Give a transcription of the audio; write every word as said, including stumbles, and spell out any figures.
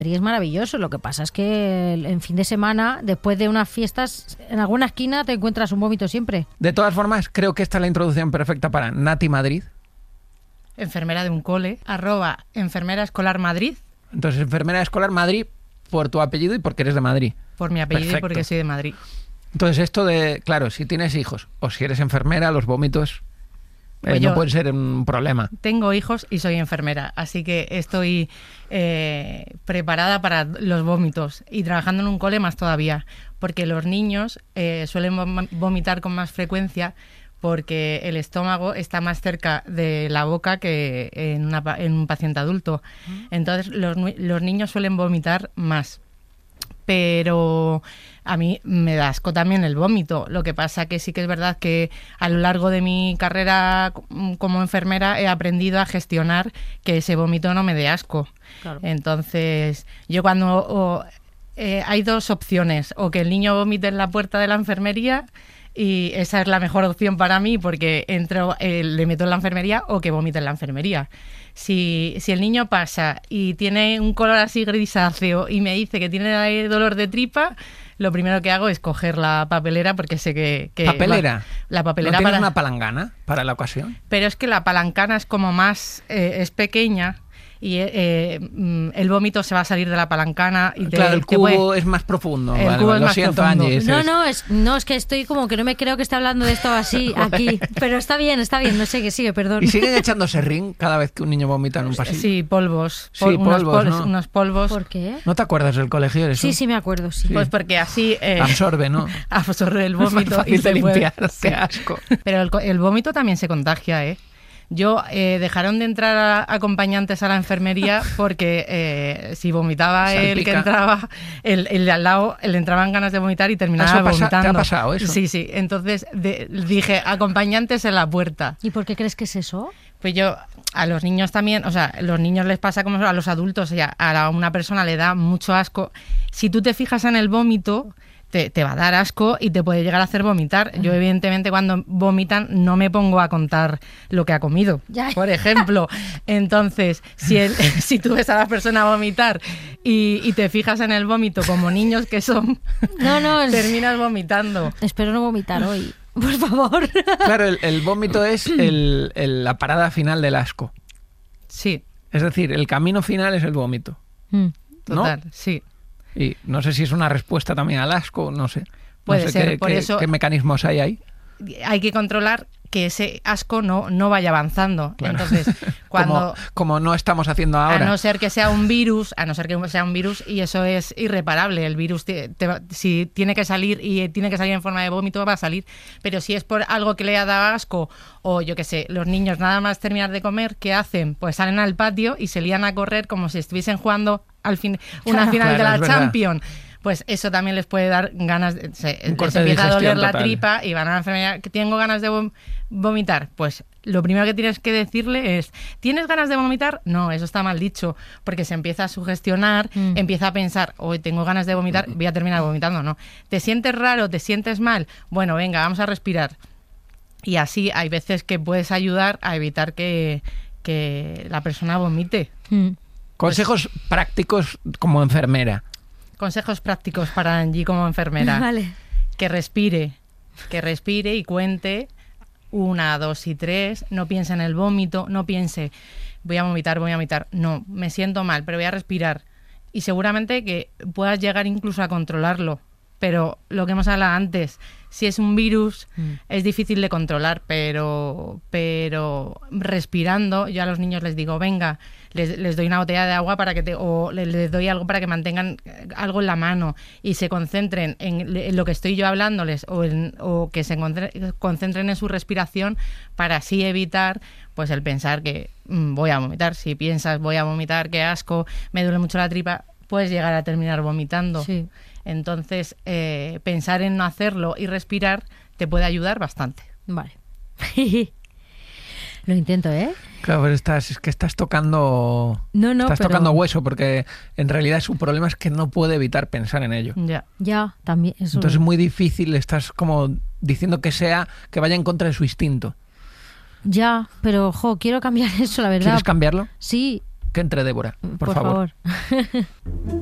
Y es maravilloso. Lo que pasa es que en fin de semana, después de unas fiestas, en alguna esquina te encuentras un vómito siempre. De todas formas, creo que esta es la introducción perfecta para Nati Madrid. Enfermera de un cole, arroba enfermera escolar Madrid. Entonces, enfermera escolar Madrid por tu apellido y porque eres de Madrid. Por mi apellido Perfecto. Y porque soy de Madrid. Entonces, esto de, claro, si tienes hijos o si eres enfermera, los vómitos eh, Pues no yo- pueden ser un problema. Tengo hijos y soy enfermera, así que estoy eh, preparada para los vómitos y trabajando en un cole más todavía, porque los niños eh, suelen vom- vomitar con más frecuencia porque el estómago está más cerca de la boca que en, una pa- en un paciente adulto. Entonces los, nu- los niños suelen vomitar más. Pero a mí me da asco también el vómito. Lo que pasa que sí que es verdad que a lo largo de mi carrera c- como enfermera he aprendido a gestionar que ese vómito no me dé asco. Claro. Entonces, yo cuando... o, eh, hay dos opciones, o que el niño vomite en la puerta de la enfermería y esa es la mejor opción para mí porque entro, eh, le meto en la enfermería, o que vomite en la enfermería. Si, si el niño pasa y tiene un color así grisáceo y me dice que tiene ahí dolor de tripa, lo primero que hago es coger la papelera porque sé que... que ¿Papelera? va- la papelera ¿No tienes para... una palangana para la ocasión? Pero es que la palancana es como más... eh, es pequeña y eh, eh, mm, el vómito se va a salir de la palancana y te, Claro, el te cubo puede- es más profundo. El Vale, cubo vale, es lo más siento, profundo. Angie. ese No, es- no, es, no, es que estoy como que no me creo que esté hablando de esto así aquí. Pero está bien, está bien, no sé qué sigue, perdón. ¿Y siguen echando serrín cada vez que un niño vomita en un pasillo? Sí, polvos. Sí, Pol- unos polvos, pol- ¿no? unos polvos. ¿Por qué? ¿No te acuerdas del colegio de eso? Sí, sí me acuerdo, sí. Pues porque así eh, Absorbe, ¿no? absorbe el Es más vómito fácil y de se puede- limpiar. sí. Qué asco. Pero el, co- el vómito también se contagia, ¿eh? Yo eh, dejaron de entrar a- acompañantes a la enfermería porque eh, si vomitaba el que Salpica. entraba, el, el de al lado le entraban ganas de vomitar y terminaba ¿Eso pasa- te ha vomitando. pasado eso? Sí, sí. Entonces de- dije, acompañantes en la puerta. ¿Y por qué crees que es eso? Pues yo, a los niños también, o sea, a los niños les pasa como a los adultos, o sea, a la- una persona le da mucho asco. Si tú te fijas en el vómito, te, te va a dar asco y te puede llegar a hacer vomitar. Yo, evidentemente, cuando vomitan no me pongo a contar lo que ha comido, Ya. por ejemplo. Entonces, si, el, si tú ves a la persona vomitar y, y te fijas en el vómito como niños que son, No, no, es- terminas vomitando. espero no vomitar hoy. Por favor. Claro, el, el vómito es el- el- la parada final del asco. Sí, Es decir, el camino final es el vómito. Mm. ¿No? total, sí. Y no sé si es una respuesta también al asco, no sé. No Puede sé ser, qué, por qué- eso- qué mecanismos hay ahí. Hay que controlar que ese asco no, no vaya avanzando. Claro. Entonces, cuando... como, como no estamos haciendo A ahora. no ser que sea un virus, a no ser que sea un virus, y eso es irreparable. El virus, te- te va- si tiene que salir y tiene que salir en forma de vómito, va a salir. Pero si es por algo que le ha dado asco, o yo qué sé, los niños nada más terminar de comer, ¿qué hacen? Pues salen al patio y se lían a correr como si estuviesen jugando al fin, una Claro, final de claro, la es verdad. Champions. Pues eso también les puede dar ganas, de, se, Un les corte de empieza a doler digestión la total. tripa y van a la enfermería, que tengo ganas de vom- vomitar. Pues lo primero que tienes que decirle es, ¿tienes ganas de vomitar? No, eso está mal dicho, porque se empieza a sugestionar, Mm. empieza a pensar, hoy tengo ganas de vomitar, voy a terminar vomitando. No. ¿Te sientes raro? ¿Te sientes mal? Bueno, venga, vamos a respirar. Y así hay veces que puedes ayudar a evitar que, que la persona vomite. Mm. Consejos prácticos como enfermera. Consejos prácticos para Angie como enfermera. Vale. Que respire, que respire y cuente una, dos y tres. No piense en el vómito, no piense voy a vomitar, voy a vomitar. No, me siento mal, pero voy a respirar. Y seguramente que puedas llegar incluso a controlarlo. Pero lo que hemos hablado antes, si es un virus, Mm. es difícil de controlar, pero, pero respirando, yo a los niños les digo, venga, les, les doy una botella de agua para que te, o les, les doy algo para que mantengan eh, algo en la mano y se concentren en, en lo que estoy yo hablándoles o, en, o que se concentre- concentren en su respiración para así evitar pues el pensar que mm, voy a vomitar. Si piensas voy a vomitar, qué asco, me duele mucho la tripa, puedes llegar a terminar vomitando. Sí. Entonces, eh, pensar en no hacerlo y respirar te puede ayudar bastante. Vale. Lo intento, ¿eh? Claro, pero estás, es que estás tocando, No, no, estás pero- tocando hueso, porque en realidad su problema es que no puede evitar pensar en ello. Ya. Ya, también. Eso... Entonces es muy difícil, estás como diciendo que sea, que vaya en contra de su instinto. Ya, pero, jo, quiero cambiar eso, la verdad. ¿Quieres cambiarlo? Sí, que entre Débora, por, Por favor. favor.